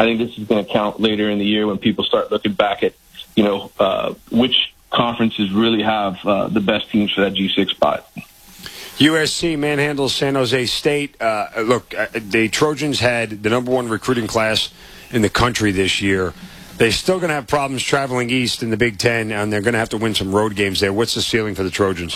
I think this is going to count later in the year when people start looking back at, which conferences really have the best teams for that G6 spot. USC manhandles San Jose State. The Trojans had the #1 recruiting class in the country this year. They're still going to have problems traveling east in the Big Ten, and they're going to have to win some road games there. What's the ceiling for the Trojans?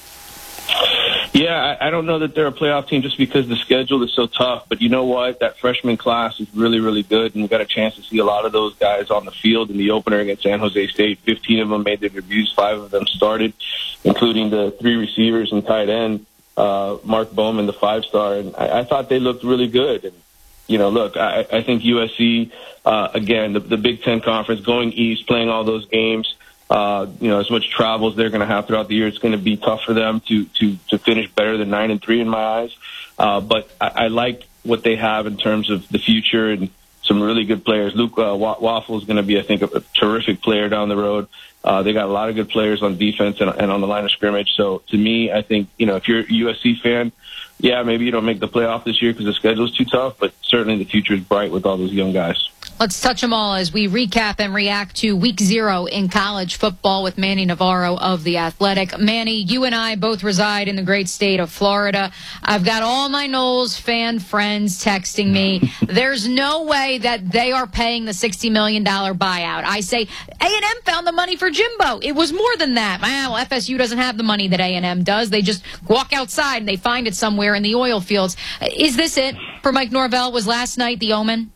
Yeah, I don't know that they're a playoff team just because the schedule is so tough. But you know what? That freshman class is really, really good, and we got a chance to see a lot of those guys on the field in the opener against San Jose State. 15 of them made their debuts, 5 of them started, including the 3 receivers and tight end, Mark Bowman, the 5-star. And I thought they looked really good. And, I think USC, again, the Big Ten Conference, going east, playing all those games, as much travel as they're going to have throughout the year, it's going to be tough for them to finish better than 9-3 in my eyes. But I like what they have in terms of the future and some really good players. Luke Waffle is going to be, I think, a terrific player down the road. They got a lot of good players on defense and on the line of scrimmage. So to me, I think, if you're a USC fan, yeah, maybe you don't make the playoff this year because the schedule is too tough, but certainly the future is bright with all those young guys. Let's touch them all as we recap and react to Week 0 in college football with Manny Navarro of The Athletic. Manny, you and I both reside in the great state of Florida. I've got all my Noles fan friends texting me. There's no way that they are paying the $60 million buyout. I say, A&M found the money for Jimbo. It was more than that. Well, FSU doesn't have the money that A&M does. They just walk outside and they find it somewhere in the oil fields. Is this it for Mike Norvell? Was last night the omen?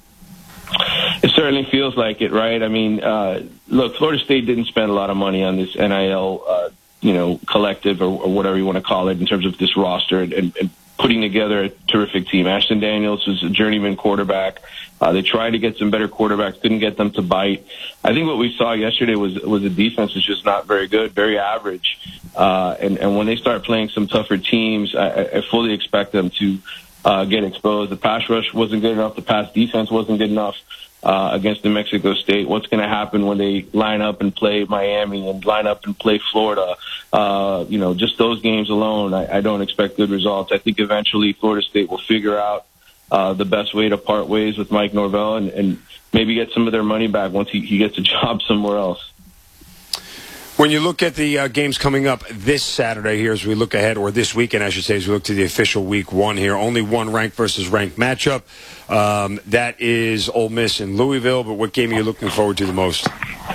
It certainly feels like it, right? I mean, look, Florida State didn't spend a lot of money on this NIL, collective or whatever you want to call it in terms of this roster and putting together a terrific team. Ashton Daniels was a journeyman quarterback. They tried to get some better quarterbacks, couldn't get them to bite. I think what we saw yesterday was the defense is just not very good, very average. And when they start playing some tougher teams, I fully expect them to get exposed. The pass rush wasn't good enough. The pass defense wasn't good enough against New Mexico State. What's going to happen when they line up and play Miami and line up and play Florida? Just those games alone, I don't expect good results. I think eventually Florida State will figure out the best way to part ways with Mike Norvell and maybe get some of their money back once he gets a job somewhere else. When you look at the games coming up this Saturday here as we look ahead, or this weekend, I should say, as we look to the official Week 1 here, only one ranked versus ranked matchup. That is Ole Miss and Louisville, but what game are you looking forward to the most?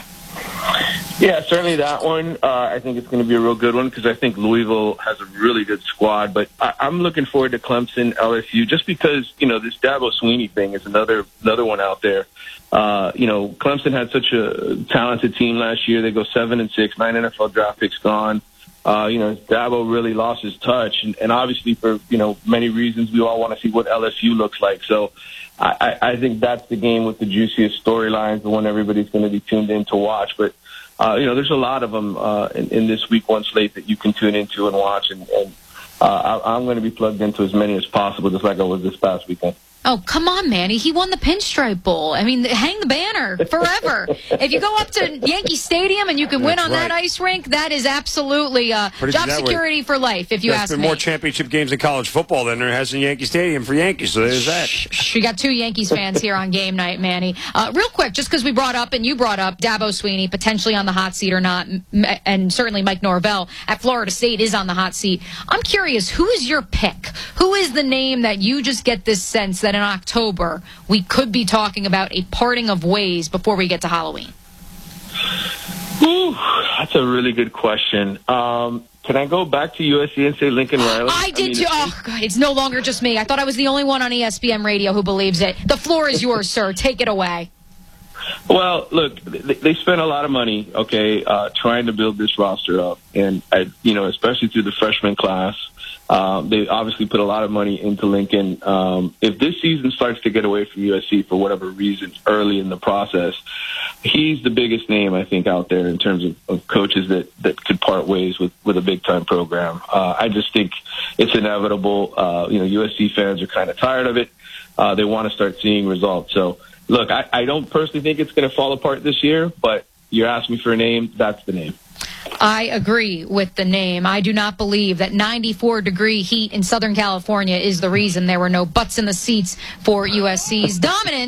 Yeah, certainly that one. I think it's going to be a real good one because I think Louisville has a really good squad. But I'm looking forward to Clemson, LSU, just because, this Dabo Swinney thing is another one out there. Clemson had such a talented team last year. They go 7-6, 9 NFL draft picks gone. Dabo really lost his touch. And obviously for, many reasons, we all want to see what LSU looks like. So I think that's the game with the juiciest storylines, the one everybody's going to be tuned in to watch. But there's a lot of them in this Week 1 slate that you can tune into and watch, and I'm going to be plugged into as many as possible, just like I was this past weekend. Oh, come on, Manny. He won the Pinstripe Bowl. I mean, hang the banner forever. If you go up to Yankee Stadium and you can win on that ice rink, that is absolutely job security for life, if you ask me. There's been more championship games in college football than there has in Yankee Stadium for Yankees, so there's that. We got 2 Yankees fans here on game night, Manny. Real quick, just because we brought up, and you brought up, Dabo Swinney potentially on the hot seat or not, and certainly Mike Norvell at Florida State is on the hot seat. I'm curious, who is your pick? Who is the name that you just get this sense that in October we could be talking about a parting of ways before we get to Halloween? Ooh, that's a really good question. Can I go back to USC and say Lincoln Riley? I did too. Oh, God, it's no longer just me. I thought I was the only one on ESPN radio who believes it. The floor is yours, sir. Take it away. Well, look, they spent a lot of money, trying to build this roster up, and especially through the freshman class. They obviously put a lot of money into Lincoln. If this season starts to get away from USC for whatever reason early in the process, he's the biggest name, I think, out there in terms of coaches that could part ways with a big-time program. I just think it's inevitable. USC fans are kind of tired of it. They want to start seeing results. So, look, I don't personally think it's going to fall apart this year, but you're asking me for a name, that's the name. I agree with the name. I do not believe that 94-degree heat in Southern California is the reason there were no butts in the seats for USC's dominance.